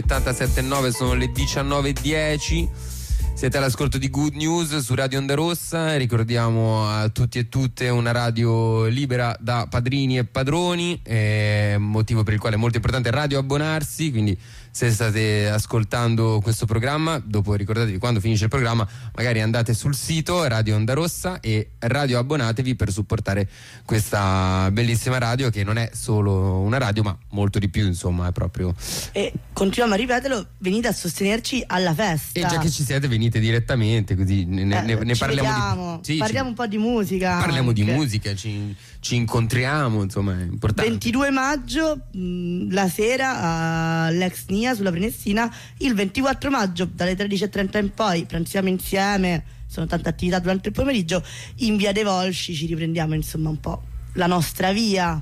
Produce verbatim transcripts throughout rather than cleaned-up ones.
settantasette e nove, sono le diciannove e dieci. Siete all'ascolto di Good News su Radio Onda Rossa. Ricordiamo a tutti e tutte una radio libera da padrini e padroni, eh, motivo per il quale è molto importante radio abbonarsi. Quindi se state ascoltando questo programma, dopo ricordatevi, quando finisce il programma magari andate sul sito Radio Onda Rossa e radio abbonatevi per supportare questa bellissima radio, che non è solo una radio ma molto di più, insomma, è proprio. E continuiamo a ripeterlo, venite a sostenerci alla festa. E già che ci siete, venite direttamente, così ne, eh, ne, ne ci parliamo vediamo, di, sì, parliamo ci, un po' di musica. Parliamo anche. di musica, ci, ci incontriamo, insomma, è importante. ventidue maggio mh, la sera all'Ex Nia sulla Prenestina, il ventiquattro maggio dalle tredici e trenta in poi pranziamo insieme, sono tante attività durante il pomeriggio, in via dei Volsci ci riprendiamo insomma un po' la nostra via.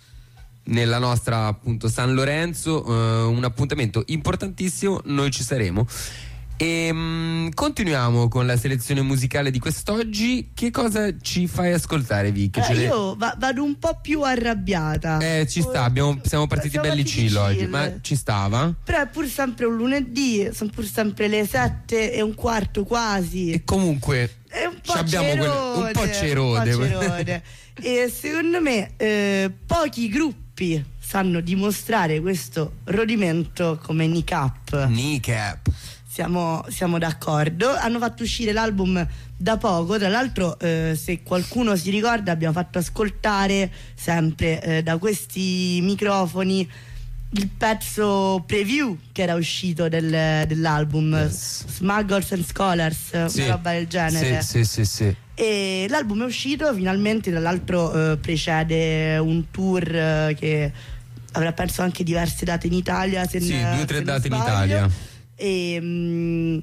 Nella nostra appunto San Lorenzo, eh, un appuntamento importantissimo, noi ci saremo. E mh, continuiamo con la selezione musicale di quest'oggi. Che cosa ci fai ascoltare, Vic? Eh, le... Io va- vado un po' più arrabbiata. Eh, ci sta, abbiamo, siamo partiti Siamo belli partiti chill oggi, chill. ma ci stava? Però è pur sempre un lunedì, sono pur sempre le sette e un quarto quasi. E comunque È un po' ci abbiamo quelle- un po' cerode. un po' cerode. E secondo me eh, pochi gruppi sanno dimostrare questo rodimento come Kneecap. Kneecap. Siamo, siamo d'accordo. Hanno fatto uscire l'album da poco. Tra l'altro, eh, se qualcuno si ricorda, abbiamo fatto ascoltare sempre eh, da questi microfoni il pezzo preview che era uscito del, dell'album, Yes. Smugglers and Scholars, Sì. una roba del genere. Sì, sì, sì, sì. E l'album è uscito finalmente. Tra l'altro eh, precede un tour eh, che avrà penso anche diverse date in Italia, se Sì, ne- due o tre se non date in sbaglio. Italia. E, mm,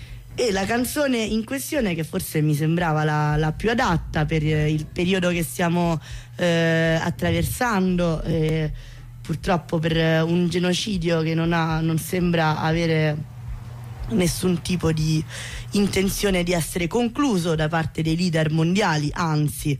e la canzone in questione, che forse mi sembrava la, la più adatta per eh, il periodo che stiamo eh, attraversando, eh, purtroppo per eh, un genocidio che non, ha, non sembra avere nessun tipo di intenzione di essere concluso da parte dei leader mondiali, anzi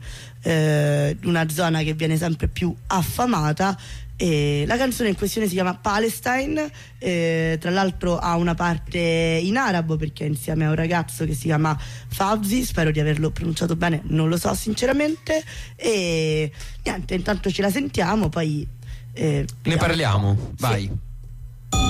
eh, una zona che viene sempre più affamata. E la canzone in questione si chiama Palestine, eh, tra l'altro ha una parte in arabo perché è insieme a un ragazzo che si chiama Fawzi, spero di averlo pronunciato bene, non lo so sinceramente. E niente, intanto ce la sentiamo, poi eh, Ne parliamo, vai. Sì.